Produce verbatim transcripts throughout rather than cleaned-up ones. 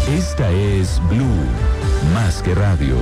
Esta es Blue, más que radio.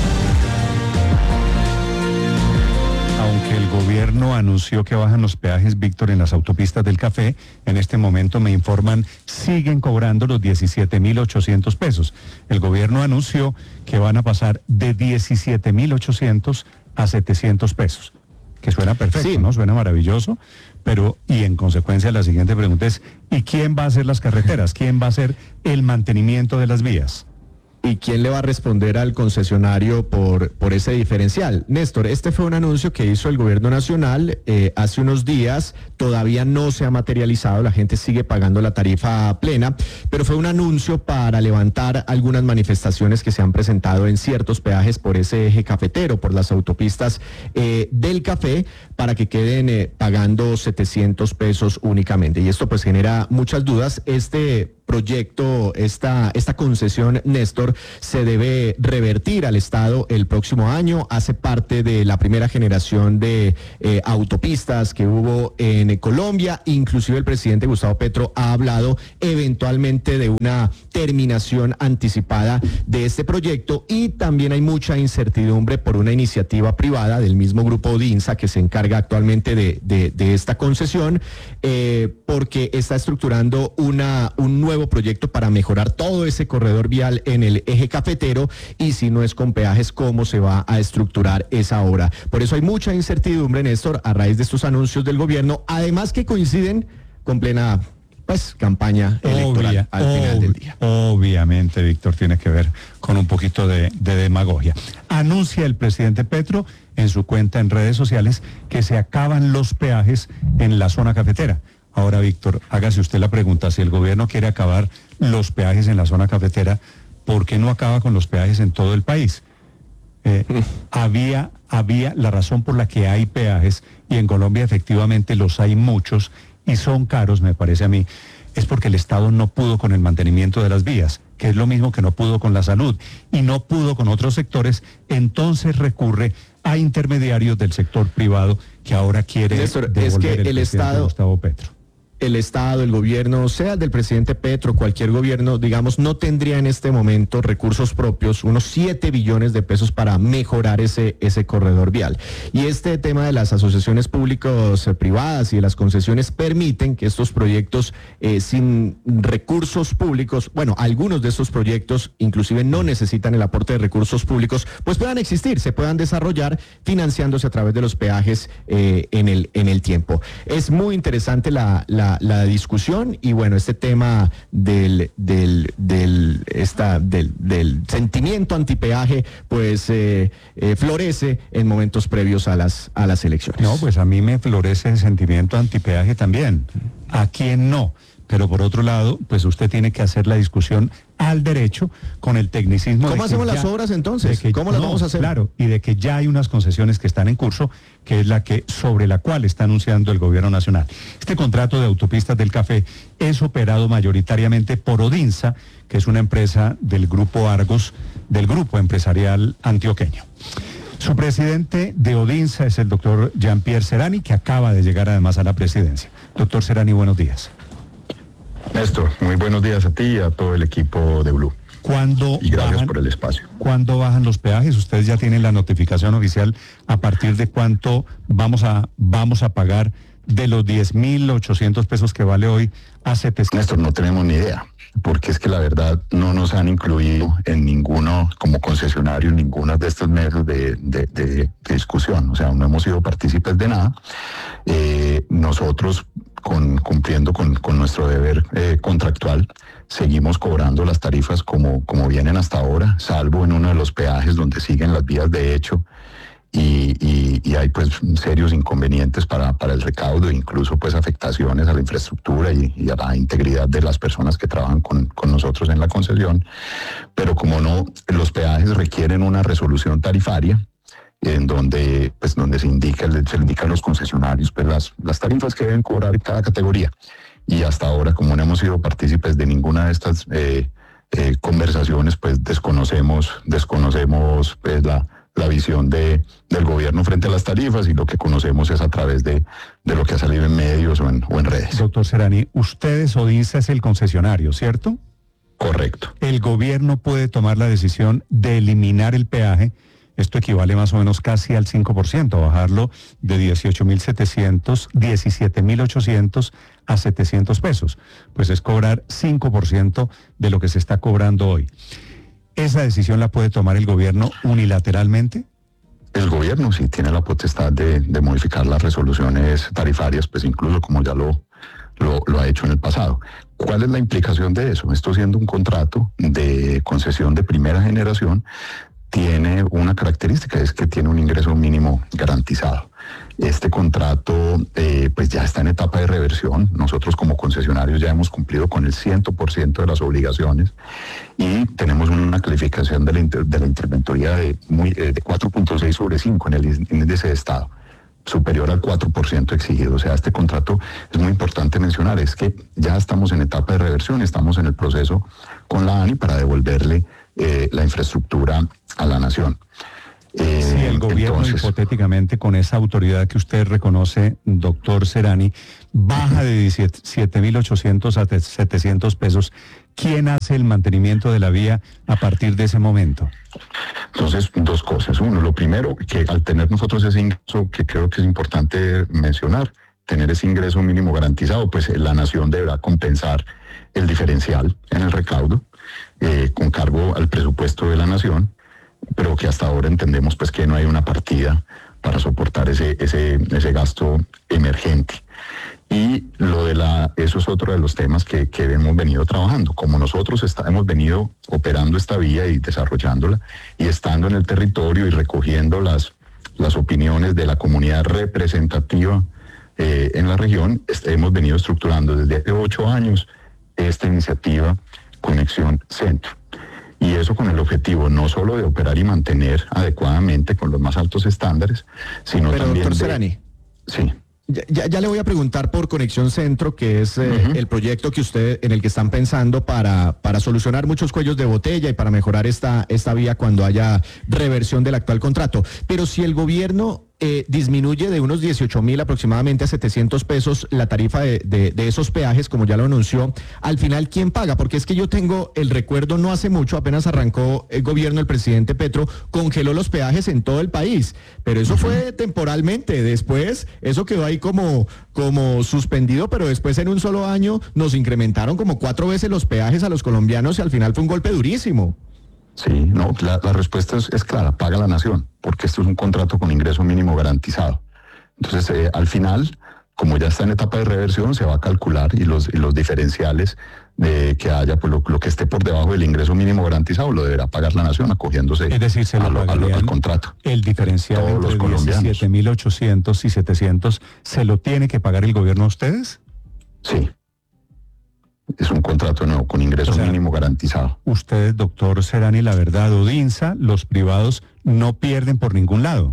Aunque el gobierno anunció que bajan los peajes, Víctor, en las autopistas del café, en este momento me informan, siguen cobrando los diecisiete mil ochocientos pesos. El gobierno anunció que van a pasar de diecisiete mil ochocientos a setecientos pesos, que suena perfecto, sí, ¿no? Suena maravilloso, pero, y en consecuencia la siguiente pregunta es, ¿y quién va a hacer las carreteras? ¿Quién va a hacer el mantenimiento de las vías? ¿Y quién le va a responder al concesionario por, por ese diferencial? Néstor, este fue un anuncio que hizo el gobierno nacional eh, hace unos días, todavía no se ha materializado, la gente sigue pagando la tarifa plena, pero fue un anuncio para levantar algunas manifestaciones que se han presentado en ciertos peajes por ese eje cafetero, por las autopistas eh, del café, para que queden eh, pagando setecientos pesos únicamente. Y esto pues genera muchas dudas. Este proyecto, esta, esta concesión, Néstor, se debe revertir al Estado el próximo año, hace parte de la primera generación de eh, autopistas que hubo en Colombia, inclusive el presidente Gustavo Petro ha hablado eventualmente de una terminación anticipada de este proyecto, y también hay mucha incertidumbre por una iniciativa privada del mismo grupo Odinsa que se encarga actualmente de, de, de esta concesión, eh, porque está estructurando una, un nuevo proyecto para mejorar todo ese corredor vial en el eje cafetero, y si no es con peajes, ¿cómo se va a estructurar esa obra? Por eso hay mucha incertidumbre, Néstor, a raíz de estos anuncios del gobierno, además que coinciden con plena pues campaña electoral Obvia, al final ob, del día. Obviamente, Víctor, tiene que ver con un poquito de, de demagogia. Anuncia el presidente Petro en su cuenta en redes sociales que se acaban los peajes en la zona cafetera. Ahora, Víctor, hágase usted la pregunta, si el gobierno quiere acabar los peajes en la zona cafetera, ¿por qué no acaba con los peajes en todo el país? Eh, había, había la razón por la que hay peajes, y en Colombia efectivamente los hay muchos y son caros, me parece a mí, es porque el Estado no pudo con el mantenimiento de las vías, que es lo mismo que no pudo con la salud y no pudo con otros sectores, entonces recurre a intermediarios del sector privado que ahora quiere Néstor, devolver es que el, el Estado, Gustavo Petro. El Estado, el gobierno, sea el del presidente Petro, cualquier gobierno, digamos, no tendría en este momento recursos propios, unos siete billones de pesos para mejorar ese, ese corredor vial. Y este tema de las asociaciones públicos, eh, privadas y de las concesiones permiten que estos proyectos eh, sin recursos públicos, bueno, algunos de estos proyectos inclusive no necesitan el aporte de recursos públicos, pues puedan existir, se puedan desarrollar financiándose a través de los peajes eh, en el, en el tiempo. Es muy interesante la, la La, la discusión, y bueno, este tema del del del esta del, del sentimiento antipeaje pues eh, eh, florece en momentos previos a las a las elecciones. No, pues a mí me florece el sentimiento antipeaje también. ¿A quién no? Pero por otro lado, pues usted tiene que hacer la discusión al derecho con el tecnicismo. ¿Cómo hacemos ya, las obras entonces? Que, ¿Cómo las no, vamos a hacer? Claro, y de que ya hay unas concesiones que están en curso, que es la que sobre la cual está anunciando el gobierno nacional. Este contrato de autopistas del café es operado mayoritariamente por Odinsa, que es una empresa del grupo Argos, del grupo empresarial antioqueño. Su presidente de Odinsa es el doctor Jean-Pierre Serrani, que acaba de llegar además a la presidencia. Doctor Serrani, buenos días. Néstor, muy buenos días a ti y a todo el equipo de Blue. ¿Cuándo y gracias bajan, por el espacio. ¿Cuándo bajan los peajes? Ustedes ya tienen la notificación oficial a partir de cuánto vamos a, vamos a pagar de los diez mil ochocientos pesos que vale hoy a setecientos. Néstor, no tenemos ni idea, porque es que la verdad no nos han incluido en ninguno, como concesionario, en ninguno de estos medios de, de, de, de discusión. O sea, no hemos sido partícipes de nada. Eh, nosotros, con, cumpliendo con, con nuestro deber eh, contractual, seguimos cobrando las tarifas como, como vienen hasta ahora, salvo en uno de los peajes donde siguen las vías de hecho, y, y, y hay pues serios inconvenientes para, para el recaudo, incluso pues afectaciones a la infraestructura y, y a la integridad de las personas que trabajan con, con nosotros en la concesión. Pero como no, los peajes requieren una resolución tarifaria, en donde pues donde se indica, se indican a los concesionarios pues las, las tarifas que deben cobrar en cada categoría. Y hasta ahora, como no hemos sido partícipes de ninguna de estas eh, eh, conversaciones, pues desconocemos, desconocemos pues la, la visión de, del gobierno frente a las tarifas, y lo que conocemos es a través de, de lo que ha salido en medios o en, o en redes. Doctor Serrani, ustedes, Odinsa es el concesionario, ¿cierto? Correcto. El gobierno puede tomar la decisión de eliminar el peaje. Esto equivale más o menos casi al cinco por ciento, bajarlo de dieciocho mil setecientos, diecisiete mil ochocientos a setecientos pesos. Pues es cobrar cinco por ciento de lo que se está cobrando hoy. ¿Esa decisión la puede tomar el gobierno unilateralmente? El gobierno sí tiene la potestad de, de modificar las resoluciones tarifarias, pues incluso como ya lo, lo, lo ha hecho en el pasado. ¿Cuál es la implicación de eso? Esto siendo un contrato de concesión de primera generación, tiene una característica, es que tiene un ingreso mínimo garantizado. Este contrato eh, pues ya está en etapa de reversión. Nosotros como concesionarios ya hemos cumplido con el cien por ciento de las obligaciones y tenemos una calificación de la, inter, de la interventoría de, muy, eh, de cuatro punto seis sobre cinco en el índice de estado, superior al cuatro por ciento exigido. O sea, este contrato es muy importante mencionar, es que ya estamos en etapa de reversión, estamos en el proceso con la ANI para devolverle eh, la infraestructura a la nación. Eh, si el gobierno entonces, hipotéticamente con esa autoridad que usted reconoce, doctor Serrani, baja de diecisiete mil ochocientos a setecientos pesos, ¿quién hace el mantenimiento de la vía a partir de ese momento? Entonces, dos cosas. Uno, lo primero, que al tener nosotros ese ingreso, que creo que es importante mencionar, tener ese ingreso mínimo garantizado, pues la nación deberá compensar el diferencial en el recaudo eh, con cargo al presupuesto de la nación, pero que hasta ahora entendemos pues que no hay una partida para soportar ese, ese, ese gasto emergente. Y lo de la, eso es otro de los temas que, que hemos venido trabajando. Como nosotros está, hemos venido operando esta vía y desarrollándola y estando en el territorio y recogiendo las, las opiniones de la comunidad representativa eh, en la región, este, hemos venido estructurando desde hace ocho años esta iniciativa Conexión Centro. Y eso con el objetivo no solo de operar y mantener adecuadamente con los más altos estándares, sino Pero, también doctor de... Serrani, Sí. Ya, ya, ya le voy a preguntar por Conexión Centro, que es eh, uh-huh. el proyecto que usted, en el que están pensando para, para solucionar muchos cuellos de botella y para mejorar esta, esta vía cuando haya reversión del actual contrato. Pero si el gobierno eh, disminuye de unos dieciocho mil aproximadamente a setecientos pesos la tarifa de, de, de esos peajes, como ya lo anunció, al final, ¿quién paga? Porque es que yo tengo el recuerdo, no hace mucho, apenas arrancó el gobierno, el presidente Petro congeló los peajes en todo el país, pero eso uh-huh. fue temporalmente. Después, eso quedó ahí como, como suspendido, pero después en un solo año nos incrementaron como cuatro veces los peajes a los colombianos y al final fue un golpe durísimo. Sí, no, la, la respuesta es, es clara, paga la nación, porque esto es un contrato con ingreso mínimo garantizado. Entonces, eh, al final, como ya está en etapa de reversión, se va a calcular y los, y los diferenciales de que haya, pues lo, lo que esté por debajo del ingreso mínimo garantizado lo deberá pagar la nación acogiéndose es decir, se lo a lo, a lo, al contrato. El diferencial Todos entre diecisiete mil ochocientos y setecientos, ¿se lo tiene que pagar el gobierno a ustedes? Sí. Es un contrato nuevo con ingreso o sea, mínimo garantizado. Ustedes, doctor Serrani, la verdad, Odinsa, los privados no pierden por ningún lado.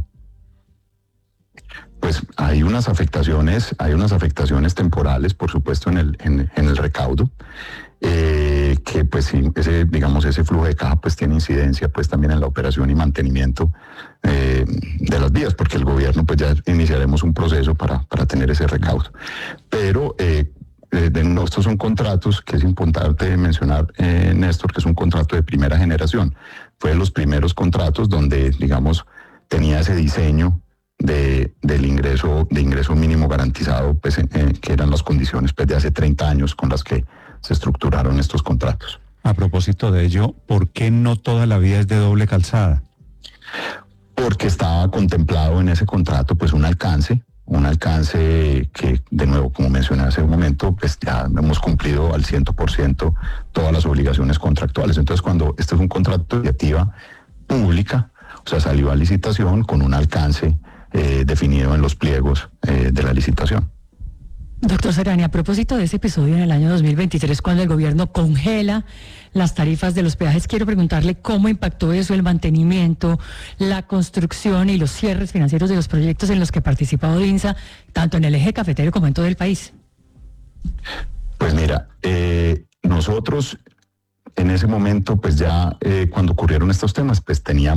Pues hay unas afectaciones, hay unas afectaciones temporales, por supuesto, en el, en, en el recaudo, eh, que pues sí, ese, digamos, ese flujo de caja pues tiene incidencia pues también en la operación y mantenimiento eh, de las vías, porque el gobierno pues ya iniciaremos un proceso para, para tener ese recaudo. Pero eh, De, de, no, estos son contratos que es importante mencionar, eh, Néstor, que es un contrato de primera generación. Fue de los primeros contratos donde, digamos, tenía ese diseño de, del ingreso, de ingreso mínimo garantizado, pues, eh, que eran las condiciones pues, de hace treinta años con las que se estructuraron estos contratos. A propósito de ello, ¿por qué no toda la vía es de doble calzada? Porque estaba contemplado en ese contrato pues un alcance, un alcance que, de nuevo, como mencioné hace un momento, pues ya hemos cumplido al cien por ciento todas las obligaciones contractuales. Entonces, cuando este es un contrato de iniciativa pública, o sea, salió a licitación con un alcance eh, definido en los pliegos eh, de la licitación. Doctor Serrani, a propósito de ese episodio en el año dos mil veintitrés, cuando el gobierno congela las tarifas de los peajes, quiero preguntarle cómo impactó eso el mantenimiento, la construcción y los cierres financieros de los proyectos en los que participa Odinsa, tanto en el eje cafetero como en todo el país. Pues mira, eh, nosotros en ese momento, pues ya eh, cuando ocurrieron estos temas, pues teníamos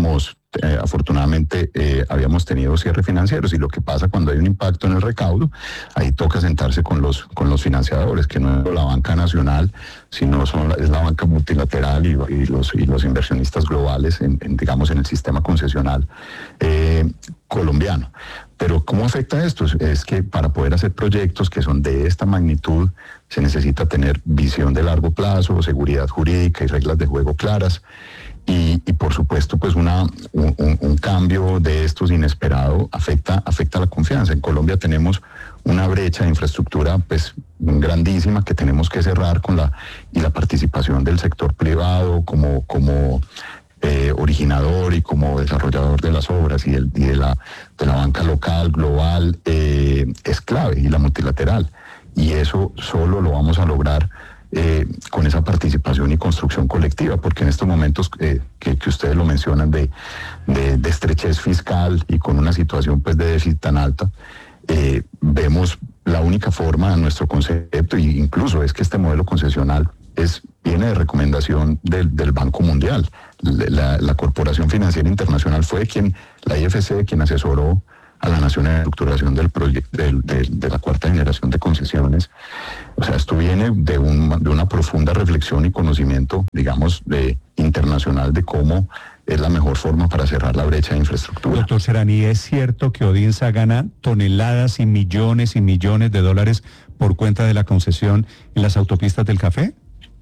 eh, afortunadamente eh, habíamos tenido cierres financieros, y lo que pasa cuando hay un impacto en el recaudo, ahí toca sentarse con los con los financiadores, que no es la banca nacional, sino son la, es la banca multilateral y, y los y los inversionistas globales en, en digamos en el sistema concesional eh, colombiano. Pero ¿cómo afecta esto? Es, es que para poder hacer proyectos que son de esta magnitud se necesita tener visión de largo plazo, seguridad jurídica y reglas de juego claras. Y, y por supuesto, pues una, un, un cambio de estos inesperado afecta, afecta la confianza. En Colombia tenemos una brecha de infraestructura pues grandísima que tenemos que cerrar con la y la participación del sector privado como, como eh, originador y como desarrollador de las obras y, el, y de, la, de la banca local, global, eh, es clave, y la multilateral. Y eso solo lo vamos a lograr Eh, con esa participación y construcción colectiva, porque en estos momentos eh, que, que ustedes lo mencionan de, de, de estrechez fiscal y con una situación pues de déficit tan alta, eh, vemos la única forma, nuestro concepto, e incluso es que este modelo concesional es, viene de recomendación del, del Banco Mundial. La, la Corporación Financiera Internacional fue quien, la I F C, quien asesoró a la nación en la estructuración del proyecto de, de, de la cuarta generación de concesiones. O sea, esto viene de, un, de una profunda reflexión y conocimiento, digamos, de, internacional de cómo es la mejor forma para cerrar la brecha de infraestructura. Doctor Serrani, ¿es cierto que Odinsa gana toneladas y millones y millones de dólares por cuenta de la concesión en las autopistas del café?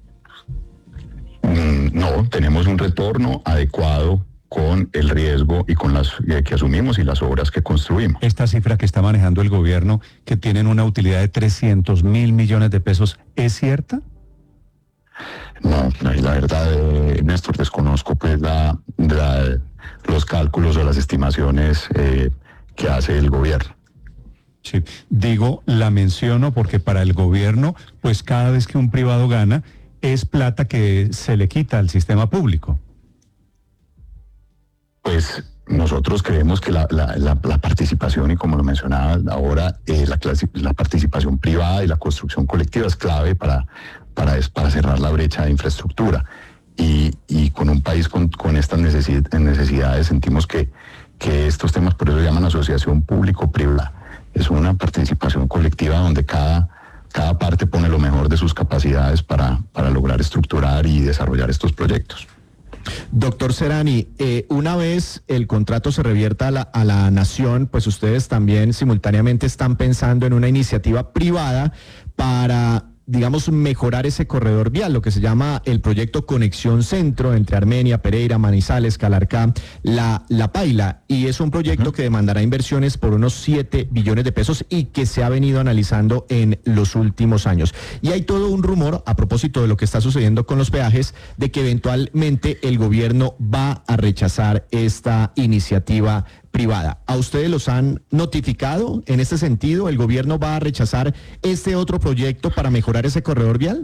Mm, no, tenemos un retorno adecuado con el riesgo y con las eh, que asumimos y las obras que construimos. Esta cifra que está manejando el gobierno, que tienen una utilidad de trescientos mil millones de pesos, ¿es cierta? No, la verdad, eh, Néstor, desconozco pues la, la, los cálculos o las estimaciones eh, que hace el gobierno. Sí, digo, la menciono porque para el gobierno, pues cada vez que un privado gana, es plata que se le quita al sistema público. Pues nosotros creemos que la, la, la, la participación, y como lo mencionaba ahora, eh, la, clase, la participación privada y la construcción colectiva es clave para, para, para cerrar la brecha de infraestructura. Y, y con un país con, con estas necesidades sentimos que, que estos temas, por eso llaman asociación público-privada, es una participación colectiva donde cada, cada parte pone lo mejor de sus capacidades para, para lograr estructurar y desarrollar estos proyectos. Doctor Serrani, eh, una vez el contrato se revierta a la, a la nación, pues ustedes también simultáneamente están pensando en una iniciativa privada para, digamos, mejorar ese corredor vial, lo que se llama el proyecto Conexión Centro entre Armenia, Pereira, Manizales, Calarcá, La, La Paila, y es un proyecto uh-huh. que demandará inversiones por unos siete billones de pesos y que se ha venido analizando en los últimos años. Y hay todo un rumor, a propósito de lo que está sucediendo con los peajes, de que eventualmente el gobierno va a rechazar esta iniciativa privada. ¿A ustedes los han notificado en este sentido? ¿El gobierno va a rechazar este otro proyecto para mejorar ese corredor vial?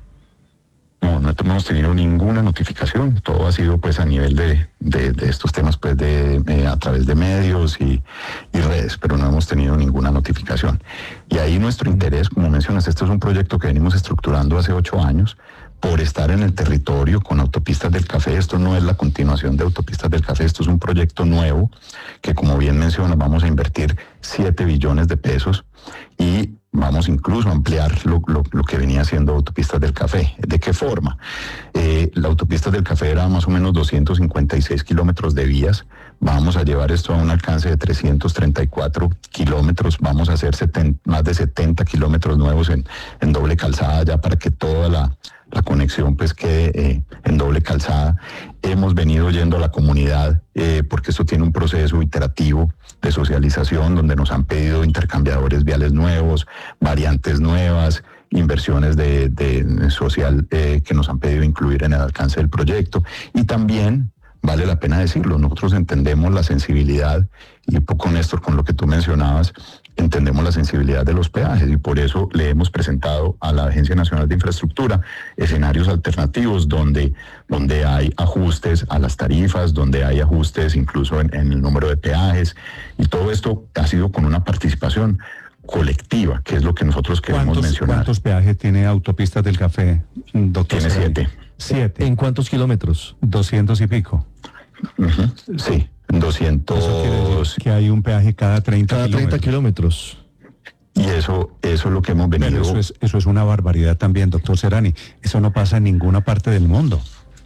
No, no hemos tenido ninguna notificación. Todo ha sido pues a nivel de, de, de estos temas pues de eh, a través de medios y, y redes, pero no hemos tenido ninguna notificación. Y ahí nuestro interés, como mencionas, este es un proyecto que venimos estructurando hace ocho años por estar en el territorio con Autopistas del Café. Esto no es la continuación de Autopistas del Café, esto es un proyecto nuevo que, como bien menciona, vamos a invertir siete billones de pesos y vamos incluso a ampliar lo, lo, lo que venía siendo Autopistas del Café. ¿De qué forma? Eh, la Autopistas del Café era más o menos doscientos cincuenta y seis kilómetros de vías. Vamos a llevar esto a un alcance de trescientos treinta y cuatro kilómetros. Vamos a hacer setenta, más de setenta kilómetros nuevos en, en doble calzada ya para que toda la, la conexión pues quede eh, en doble calzada. Hemos venido yendo a la comunidad eh, porque esto tiene un proceso iterativo de socialización donde nos han pedido intercambiadores viales nuevos, variantes nuevas, inversiones de, de social eh, que nos han pedido incluir en el alcance del proyecto. Y también, vale la pena decirlo, nosotros entendemos la sensibilidad, y un poco, Néstor, con lo que tú mencionabas, entendemos la sensibilidad de los peajes y por eso le hemos presentado a la Agencia Nacional de Infraestructura escenarios alternativos donde, donde hay ajustes a las tarifas, donde hay ajustes incluso en, en el número de peajes, y todo esto ha sido con una participación colectiva, que es lo que nosotros queremos mencionar. ¿Cuántos peajes tiene Autopistas del Café, doctor? Tiene siete. Siete. ¿En cuántos kilómetros? Doscientos y pico. Uh-huh. Sí. doscientos... Eso quiere decir que hay un peaje cada treinta Cada treinta kilómetros. Y eso, eso es lo que hemos venido... Pero eso es, eso es una barbaridad también, doctor Serrani. Eso no pasa en ninguna parte del mundo.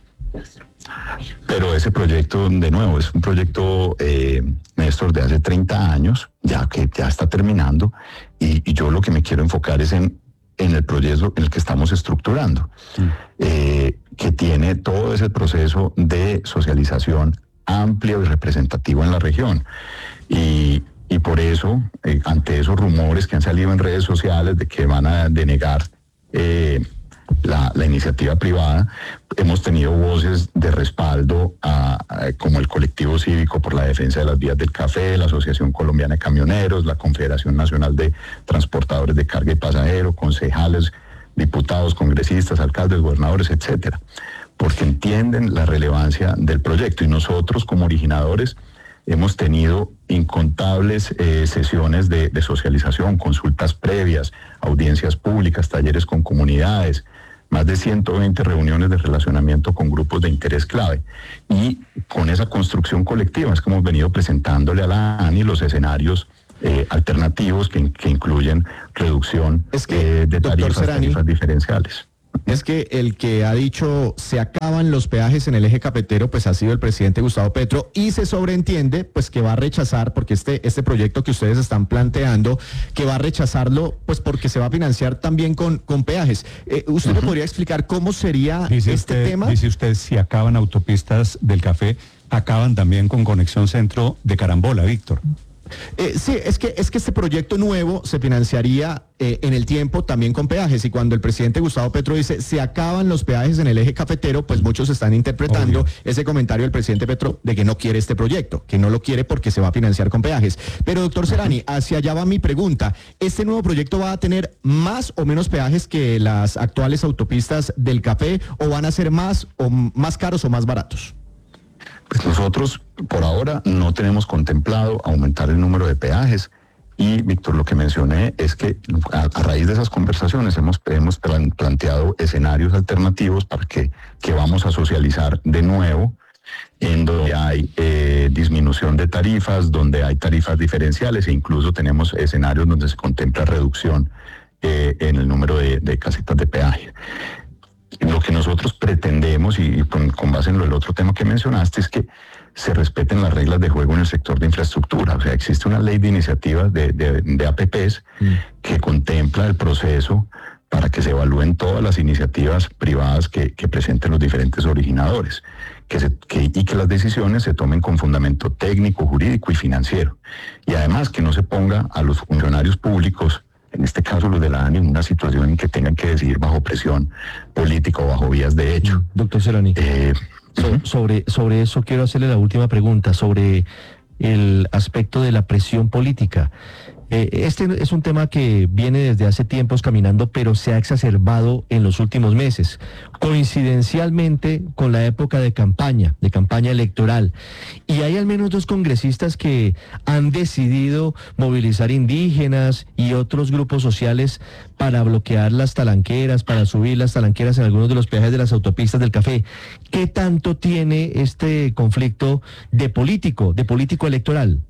Pero ese proyecto, de nuevo, es un proyecto, eh, Néstor, de hace treinta años, ya que ya está terminando, y, y yo lo que me quiero enfocar es en, en el proyecto en el que estamos estructurando, mm. eh, que tiene todo ese proceso de socialización amplio y representativo en la región. Y, y por eso, eh, ante esos rumores que han salido en redes sociales de que van a denegar eh, La, la iniciativa privada, hemos tenido voces de respaldo a, a, como el Colectivo Cívico por la Defensa de las Vías del Café, la Asociación Colombiana de Camioneros, la Confederación Nacional de Transportadores de Carga y Pasajero, concejales, diputados, congresistas, alcaldes, gobernadores, etcétera, porque entienden la relevancia del proyecto. Y nosotros, como originadores, hemos tenido incontables eh, sesiones de, de socialización, consultas previas, audiencias públicas, talleres con comunidades, más de ciento veinte reuniones de relacionamiento con grupos de interés clave. Y con esa construcción colectiva es que hemos venido presentándole a la ANI los escenarios eh, alternativos que, que incluyen reducción es que, eh, de tarifas, Serrani, tarifas diferenciales. Es que el que ha dicho se acaban los peajes en el eje cafetero, pues ha sido el presidente Gustavo Petro, y se sobreentiende pues que va a rechazar, porque este, este proyecto que ustedes están planteando, que va a rechazarlo pues porque se va a financiar también con, con peajes. Eh, ¿Usted uh-huh. me podría explicar cómo sería dice este usted, tema? Dice usted, si acaban autopistas del café, acaban también con conexión centro de Carambola, Víctor. Eh, sí, es que, es que este proyecto nuevo se financiaría eh, en el tiempo también con peajes, y cuando el presidente Gustavo Petro dice se acaban los peajes en el eje cafetero, pues muchos están interpretando Obvio. ese comentario del presidente Petro de que no quiere este proyecto, que no lo quiere porque se va a financiar con peajes. Pero doctor Serrani, hacia allá va mi pregunta. ¿Este nuevo proyecto va a tener más o menos peajes que las actuales autopistas del café, o van a ser más o más caros o más baratos? Pues nosotros por ahora no tenemos contemplado aumentar el número de peajes, y Víctor, lo que mencioné es que a, a raíz de esas conversaciones hemos, hemos plan, planteado escenarios alternativos para que, que vamos a socializar de nuevo, en donde hay eh, disminución de tarifas, donde hay tarifas diferenciales, e incluso tenemos escenarios donde se contempla reducción eh, en el número de, de casetas de peaje. Lo que nosotros pretendemos, y con, con base en lo, el otro tema que mencionaste, es que se respeten las reglas de juego en el sector de infraestructura. O sea, existe una ley de iniciativas de, de, de A P Ps mm. que contempla el proceso para que se evalúen todas las iniciativas privadas que, que presenten los diferentes originadores, que se, que, y que las decisiones se tomen con fundamento técnico, jurídico y financiero. Y además que no se ponga a los funcionarios públicos, en este caso los de la ANI, en una situación en que tengan que decidir bajo presión política o bajo vías de hecho. Doctor Serrani, eh, so, uh-huh. sobre, sobre eso quiero hacerle la última pregunta, sobre el aspecto de la presión política. Eh, este es un tema que viene desde hace tiempos caminando, pero se ha exacerbado en los últimos meses, coincidencialmente con la época de campaña, de campaña electoral. Y hay al menos dos congresistas que han decidido movilizar indígenas y otros grupos sociales para bloquear las talanqueras, para subir las talanqueras en algunos de los peajes de las autopistas del café. ¿Qué tanto tiene este conflicto de político, de político electoral?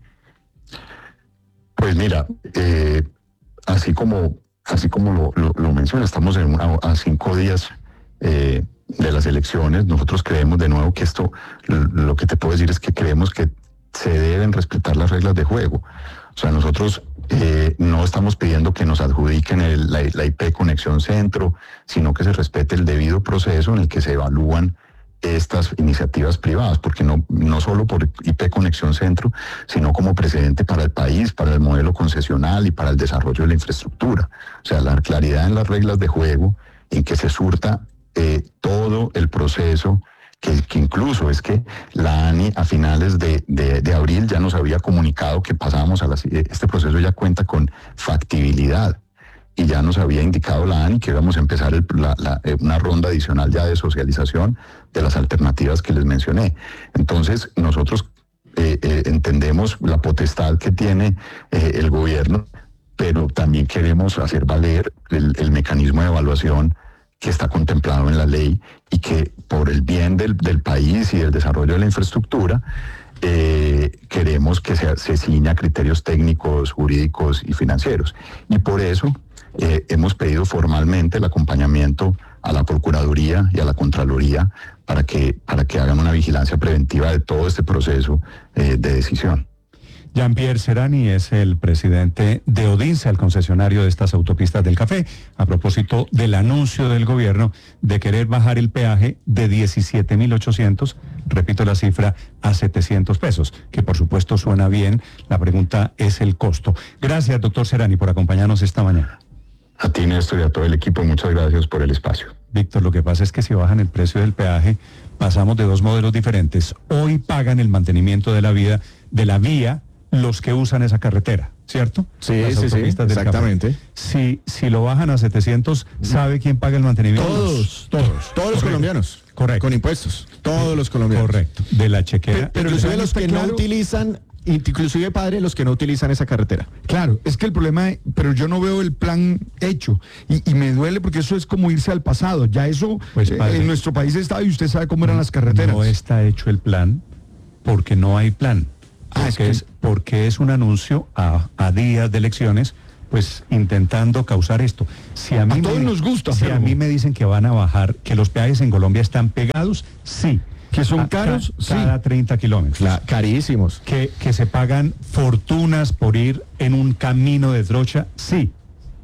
Pues mira, eh, así como así como lo, lo, lo menciona, estamos en una, a cinco días eh, de las elecciones. Nosotros creemos de nuevo que esto, lo que te puedo decir es que creemos que se deben respetar las reglas de juego. O sea, nosotros eh, no estamos pidiendo que nos adjudiquen el, la, la I P Conexión Centro, sino que se respete el debido proceso en el que se evalúan estas iniciativas privadas, porque no, no solo por I P Conexión Centro, sino como precedente para el país, para el modelo concesional y para el desarrollo de la infraestructura. O sea, la claridad en las reglas de juego, en que se surta eh, todo el proceso, que, que incluso es que la ANI a finales de, de, de abril ya nos había comunicado que pasábamos a la, este proceso ya cuenta con factibilidad. Y ya nos había indicado la ANI que íbamos a empezar el, la, la, una ronda adicional ya de socialización de las alternativas que les mencioné. Entonces, nosotros eh, eh, entendemos la potestad que tiene eh, el gobierno, pero también queremos hacer valer el, el mecanismo de evaluación que está contemplado en la ley, y que por el bien del, del país y del desarrollo de la infraestructura, eh, queremos que se, se ciña a criterios técnicos, jurídicos y financieros. Y por eso eh, hemos pedido formalmente el acompañamiento a la Procuraduría y a la Contraloría para que, para que hagan una vigilancia preventiva de todo este proceso eh, de decisión. Jean-Pierre Serrani es el presidente de Odinsa, el concesionario de estas autopistas del café, a propósito del anuncio del gobierno de querer bajar el peaje de diecisiete mil ochocientos, repito la cifra, a setecientos pesos, que por supuesto suena bien. La pregunta es el costo. Gracias, doctor Serrani, por acompañarnos esta mañana. A ti, Néstor, y a todo el equipo, muchas gracias por el espacio. Víctor, lo que pasa es que si bajan el precio del peaje, pasamos de dos modelos diferentes. Hoy pagan el mantenimiento de la vida, de la vía, los que usan esa carretera, ¿cierto? Sí, Las sí, sí, autopistas del exactamente. café. Si, si lo bajan a setecientos, ¿sabe quién paga el mantenimiento? Todos, todos. todos los Correcto. colombianos. Correcto. Con impuestos. Todos los colombianos. Correcto. De la chequera. Pero, pero inclusive los que claro. no utilizan, inclusive, padre, los que no utilizan esa carretera. Claro, es que el problema, pero yo no veo el plan hecho y, y me duele porque eso es como irse al pasado. Ya eso Pues, eh, padre, en nuestro país estaba y usted sabe cómo eran las carreteras. No está hecho el plan porque no hay plan. Ah, es Porque, que- es, porque es un anuncio a, a días de elecciones, pues intentando causar esto. Si a mí A me, todos nos gusta, Si pero- a mí me dicen que van a bajar, que los peajes en Colombia están pegados, sí. Que son A- caros, ca- sí. cada treinta kilómetros. La- carísimos. Que, que se pagan fortunas por ir en un camino de trocha, sí.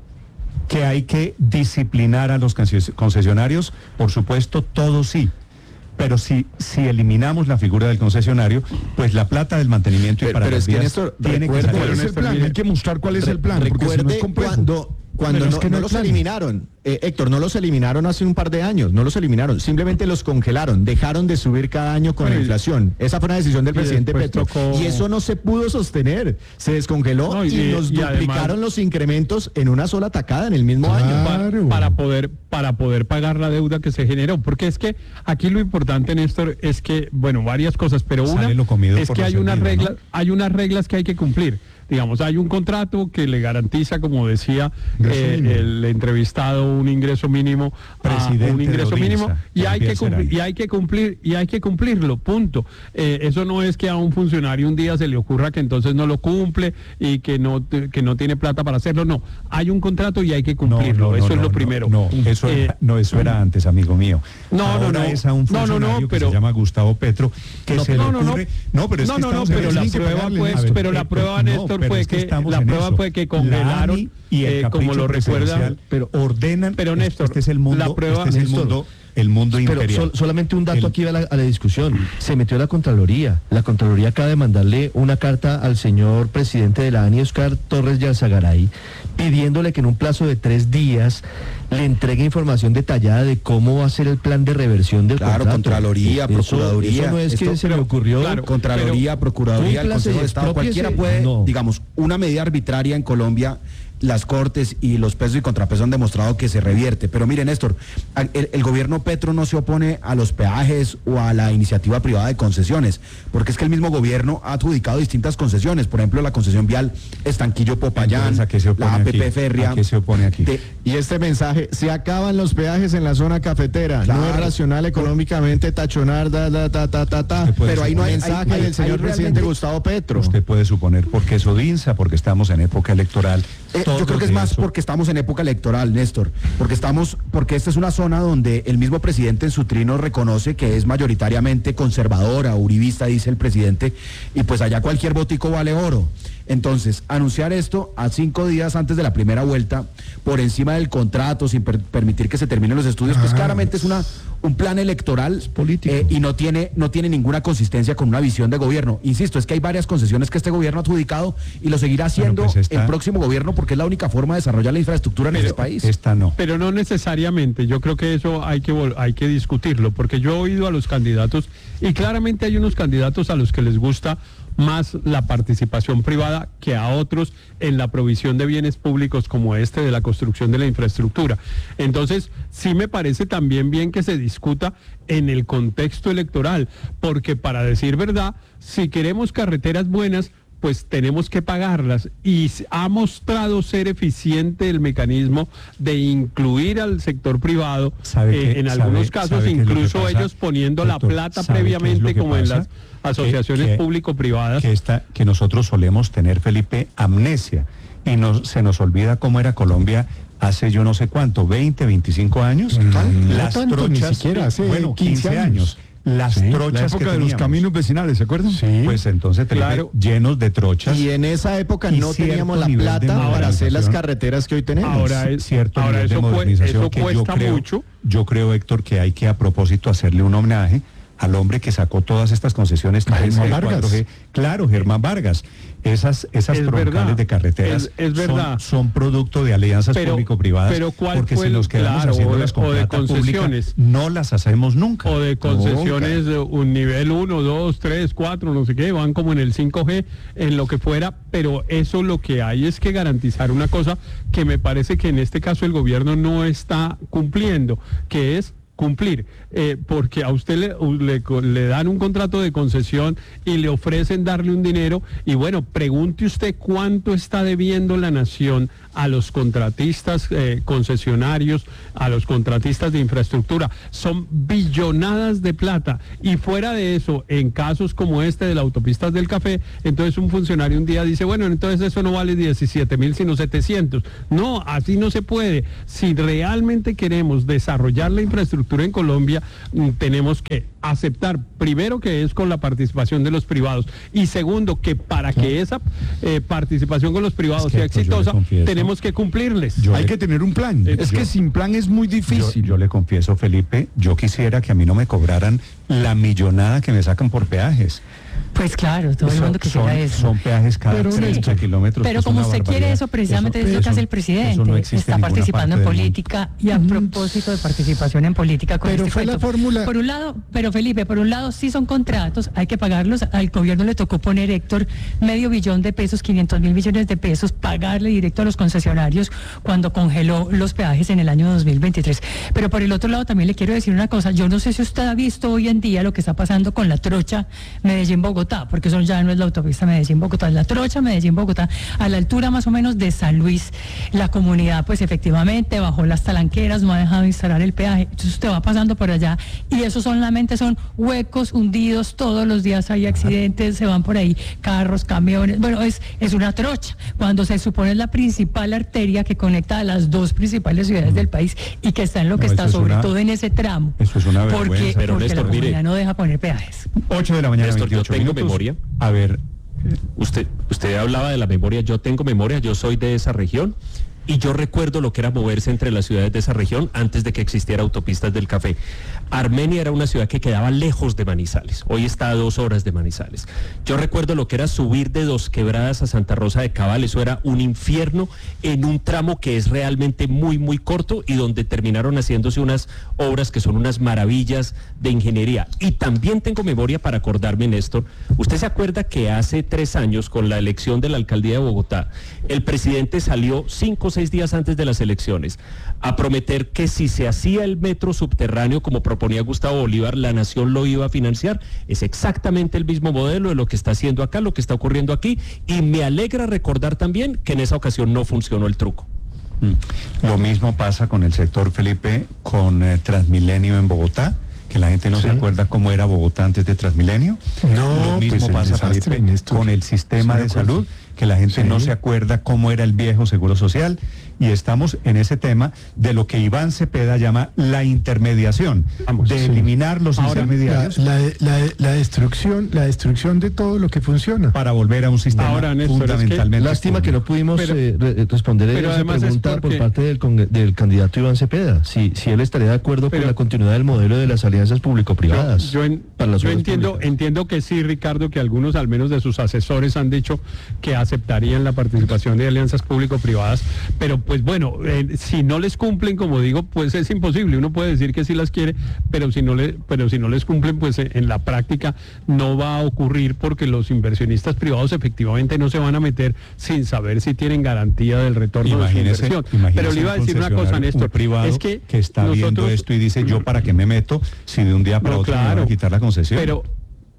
Que hay que disciplinar a los conces- concesionarios, por supuesto, todo sí. Pero si, si eliminamos la figura del concesionario, pues la plata del mantenimiento y Pero- para pero las es que, vías Néstor, tiene que recuerde- salir. ¿Cuál es el Néstor, plan? mire, Hay que mostrar cuál es el plan, porque si no es Recuerde complejo. cuando, cuando Pero es no, que no no hay los plan. eliminaron, eh, Héctor, no los eliminaron hace un par de años, no los eliminaron, simplemente los congelaron, dejaron de subir cada año con Bueno, la y- inflación. Esa fue una decisión del y presidente después Petro. tocó- Y eso no se pudo sostener, se descongeló No, y, y- nos y duplicaron además- los incrementos en una sola tacada en el mismo año. Claro. para, para poder para poder pagar la deuda que se generó, porque es que aquí lo importante, Néstor, es que, bueno, varias cosas, pero Sale una lo comido es por que lo hay unas servido, reglas, ¿no? hay unas reglas que hay que cumplir. Digamos, hay un contrato que le garantiza, como decía Ingreso eh, mínimo. el entrevistado, un ingreso mínimo, a- Presidente un de ingreso Odinsa, mínimo, y hay Jean-Pierre que cumplir, Serrani. y hay que cumplir, y hay que cumplirlo, punto. Eh, eso no es que a un funcionario un día se le ocurra que entonces no lo cumple y que no te- que no tiene plata para hacerlo. No, hay un contrato y hay que cumplirlo. eso es lo primero. No, eso, Eh, era, no, eso era antes, amigo mío. No, no, Ahora no. es a un No, no, no, funcionario que pero- se llama Gustavo Petro, que No, se no, le no, no. ocurre... No, pero es no, que no, no, estamos en pero eso. la Hay que prueba, pagarle, pues, a ver, pero la eh, prueba, no, Néstor, pero fue es que, estamos la en prueba eso. fue que La congelaron, ANI y el eh, como capricho lo recuerda, presidencial, pero ordenan, pero, este- Néstor, este es el mundo, la prueba- este es el Néstor, mundo, el mundo Pero imperial. sol- solamente un dato El- aquí a la, a la discusión. Se metió la Contraloría. La Contraloría acaba de mandarle una carta al señor presidente de la ANI, Oscar Torres Yalzagaray, pidiéndole que en un plazo de tres días le entregue información detallada de cómo va a ser el plan de reversión del Claro, contrato. Contraloría, Eso- Procuraduría. Eso no es que Esto- se le ocurrió. claro, Contraloría, Procuraduría, el Cúmplase Consejo y de Estado, expropiese. cualquiera puede, No. digamos, una medida arbitraria en Colombia, las Cortes y los pesos y contrapesos han demostrado que se revierte. Pero mire, Néstor, a- el, el gobierno Petro no se opone a los peajes o a la iniciativa privada de concesiones, porque es que el mismo gobierno ha adjudicado distintas concesiones, por ejemplo, la concesión vial Estanquillo-Popayán, Entonces, ¿a qué se opone la A P P aquí? Férrea. ¿A qué se opone aquí? de- Y este mensaje, se acaban los peajes en la zona cafetera, no es Claro. racional económicamente tachonar, da, da, ta, ta, ta, ta. Se puede Pero ahí no hay suponer. mensaje Ahí- ahí- del señor ahí presidente realmente- Gustavo Petro. Usted puede suponer porque es Odinsa, porque estamos en época electoral. Eh, Todos yo creo que los es más días son- porque estamos en época electoral, Néstor, porque estamos, porque esta es una zona donde el mismo presidente en su trino reconoce que es mayoritariamente conservadora, uribista, dice el presidente, y pues allá cualquier botico vale oro. Entonces, anunciar esto a cinco días antes de la primera vuelta, por encima del contrato, sin per- permitir que se terminen los estudios, pues Ah. claramente es una un plan electoral político. eh, y no tiene no tiene ninguna consistencia con una visión de gobierno. Insisto, es que hay varias concesiones que este gobierno ha adjudicado y lo seguirá haciendo pues esta- el próximo gobierno porque es la única forma de desarrollar la infraestructura en Pero este país. Esta no. Pero no necesariamente, yo creo que eso hay que vol- hay que discutirlo, porque yo he oído a los candidatos y claramente hay unos candidatos a los que les gusta más la participación privada que a otros en la provisión de bienes públicos como este de la construcción de la infraestructura. Entonces, sí me parece también bien que se discuta en el contexto electoral, porque para decir verdad, si queremos carreteras buenas, pues tenemos que pagarlas, y ha mostrado ser eficiente el mecanismo de incluir al sector privado, eh, que, en algunos sabe, casos sabe incluso ellos poniendo doctor, la plata previamente, como pasa? En las asociaciones que, público-privadas. Que, esta, que nosotros solemos tener, Felipe, amnesia, y nos, se nos olvida cómo era Colombia hace yo no sé cuánto, veinte, veinticinco años. Mm, las no tanto, trochas, ni siquiera hace bueno, quince años. años. Las sí, trochas la época que de los caminos vecinales, ¿se acuerdan? Sí. Pues entonces claro, llenos de trochas. Y en esa época no teníamos la plata para hacer las carreteras que hoy tenemos. Ahora es cierto ahora nivel eso, de modernización eso que cuesta yo creo, mucho. Yo creo, Héctor, que hay que a propósito hacerle un homenaje al hombre que sacó todas estas concesiones tres G, cuatro G. Claro, Germán Vargas. Esas, esas troncales de carreteras es, es verdad. Son, son producto de alianzas pero, público-privadas. Pero ¿cuál porque fue si nos quedamos claro, haciéndolas con o de plata concesiones, pública, no las hacemos nunca. O de concesiones de un nivel uno, dos, tres, cuatro, no sé qué, van como en el cinco G, en lo que fuera, pero eso lo que hay es que garantizar una cosa que me parece que en este caso el gobierno no está cumpliendo, que es cumplir, eh, porque a usted le, le, le dan un contrato de concesión y le ofrecen darle un dinero, y bueno, pregunte usted cuánto está debiendo la nación a los contratistas eh, concesionarios, a los contratistas de infraestructura. Son billonadas de plata, y fuera de eso, en casos como este de las autopistas del café, entonces un funcionario un día dice, bueno, entonces eso no vale diecisiete mil sino setecientos. No, así no se puede. Si realmente queremos desarrollar la infraestructura en Colombia, tenemos que aceptar, primero, que es con la participación de los privados, y segundo, que para que esa eh, participación con los privados es que sea exitosa, tenemos que cumplirles. Yo Hay le, que tener un plan. Eh, es yo, que sin plan es muy difícil. Yo, yo le confieso, Felipe, yo quisiera que a mí no me cobraran la millonada que me sacan por peajes. Pues claro, todo el mundo quisiera son, eso. Son peajes cada pero treinta sí. kilómetros. Pero como usted barbaridad. quiere eso, precisamente eso, es lo que hace el presidente. No está participando en política, y a propósito de participación en política con pero este fue cuento. La fórmula. Por un lado, pero Felipe, por un lado sí son contratos, hay que pagarlos. Al gobierno le tocó poner, Héctor, medio billón de pesos, quinientos mil millones de pesos, pagarle directo a los concesionarios cuando congeló los peajes en el año dos mil veintitrés. Pero por el otro lado también le quiero decir una cosa, yo no sé si usted ha visto hoy en día lo que está pasando con la trocha Medellín-Bogotá, porque son ya no es la autopista Medellín-Bogotá, es la trocha Medellín-Bogotá, a la altura más o menos de San Luis. La comunidad, pues efectivamente, bajó las talanqueras, no ha dejado de instalar el peaje. Entonces usted va pasando por allá y eso solamente son huecos hundidos, todos los días hay accidentes, se van por ahí carros, camiones, bueno, es, es una trocha, cuando se supone es la principal arteria que conecta a las dos principales ciudades del país y que está en lo que no, está, sobre una, todo en ese tramo. Eso es una vergüenza. Porque, pero porque Néstor, la comunidad mire, no deja poner peajes. ocho de la mañana, Néstor, veintiocho yo tengo minutos. memoria. A ver. Usted, usted hablaba de la memoria, yo tengo memoria, yo soy de esa región. Y yo recuerdo lo que era moverse entre las ciudades de esa región antes de que existiera autopistas del café. Armenia era una ciudad que quedaba lejos de Manizales. Hoy está a dos horas de Manizales. Yo recuerdo lo que era subir de Dos Quebradas a Santa Rosa de Cabal. Eso era un infierno en un tramo que es realmente muy, muy corto y donde terminaron haciéndose unas obras que son unas maravillas de ingeniería. Y también tengo memoria para acordarme, Néstor. ¿Usted se acuerda que hace tres años, con la elección de la alcaldía de Bogotá, el presidente salió cinco o seis días antes de las elecciones a prometer que si se hacía el metro subterráneo como proponía Gustavo Bolívar, la nación lo iba a financiar? Es exactamente el mismo modelo de lo que está haciendo acá, lo que está ocurriendo aquí, y me alegra recordar también que en esa ocasión no funcionó el truco. Mm. Lo mismo pasa con el sector, Felipe, con eh, Transmilenio en Bogotá, que la gente no sí. se acuerda cómo era Bogotá antes de Transmilenio. No, lo mismo pues pasa, Felipe, con el sistema de salud, que la gente sí. no se acuerda cómo era el viejo Seguro Social, y estamos en ese tema de lo que Iván Cepeda llama la intermediación, Vamos, de sí. eliminar los Ahora, intermediarios. La, la, la, la destrucción, la destrucción de todo lo que funciona. Para volver a un sistema Ahora, Néstor, fundamentalmente. Es que, lástima que no pudimos pero, eh, re, responder a esa pregunta por parte del, del candidato Iván Cepeda, si, si él estaría de acuerdo pero, con la continuidad del modelo de las alianzas público-privadas. Yo, yo, en, para las yo entiendo, públicas. entiendo que sí, Ricardo, que algunos, al menos de sus asesores, han dicho que aceptarían la participación de alianzas público-privadas, pero pues bueno, eh, si no les cumplen, como digo, pues es imposible. Uno puede decir que sí las quiere, pero si no le, pero si no les cumplen, pues eh, en la práctica no va a ocurrir, porque los inversionistas privados efectivamente no se van a meter sin saber si tienen garantía del retorno imagínese, de su inversión. Pero le iba a decir una cosa, Néstor, privado es que, que está nosotros, viendo esto y dice, yo para qué me meto si de un día para no, otro claro, me van a quitar la concesión. Pero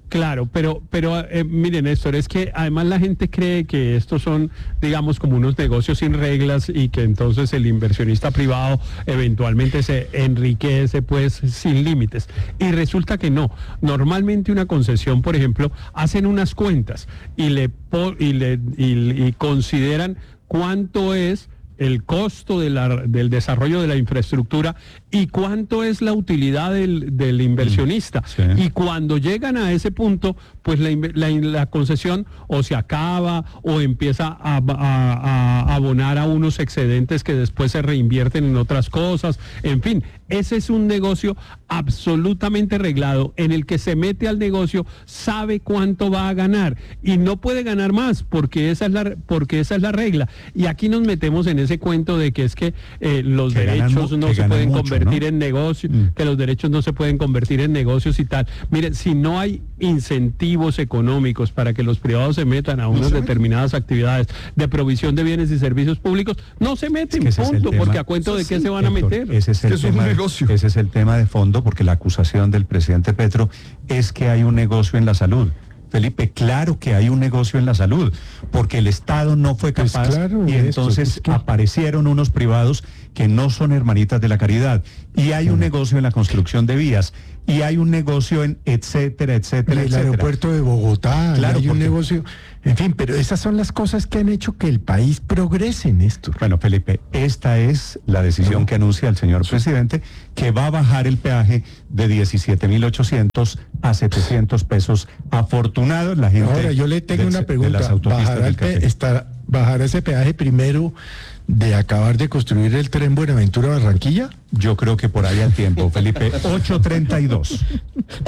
Claro, pero, pero eh, miren, Néstor, es que además la gente cree que estos son, digamos, como unos negocios sin reglas y que entonces el inversionista privado eventualmente se enriquece pues sin límites. Y resulta que no. Normalmente una concesión, por ejemplo, hacen unas cuentas y le, po- y le y, y consideran cuánto es el costo de la, del desarrollo de la infraestructura y cuánto es la utilidad del, del inversionista. Sí. Y cuando llegan a ese punto, pues la, la, la concesión o se acaba o empieza a, a, a abonar a unos excedentes que después se reinvierten en otras cosas. En fin, ese es un negocio absolutamente reglado en el que se mete al negocio, sabe cuánto va a ganar y no puede ganar más porque esa es la, porque esa es la regla. Y aquí nos metemos en ese cuento de que es que eh, los Que ganan derechos mu- no que se ganan pueden mucho, convertir ¿no? en negocios, Mm. que los derechos no se pueden convertir en negocios y tal. Miren, si no hay incentivos económicos para que los privados se metan a unas determinadas actividades de provisión de bienes y servicios públicos, no se meten, Es que ese es el punto, tema. porque a cuento de qué se van a Héctor, meter. Ese es el Que eso es tema un de- negocio. ese es el tema de fondo, porque la acusación del presidente Petro es que hay un negocio en la salud. Felipe, claro que hay un negocio en la salud, porque el Estado no fue Pues capaz claro, y Néstor, entonces es que- aparecieron unos privados que no son hermanitas de la caridad. Y hay un negocio en la construcción de vías, y hay un negocio en etcétera, etcétera, el etcétera. aeropuerto de Bogotá, Claro, hay un porque- negocio, en fin, pero esas son las cosas que han hecho que el país progrese, Néstor. Bueno, Felipe, esta es la decisión No. que anuncia el señor presidente, que va a bajar el peaje de diecisiete mil ochocientos a setecientos pesos. Afortunados la gente. Ahora yo le tengo del- una de pregunta, las autopistas ¿bajará, del el pe- café. estará- ¿bajará ese peaje primero de acabar de construir el tren Buenaventura-Barranquilla? Yo creo que por ahí al tiempo, Felipe. ocho treinta y dos.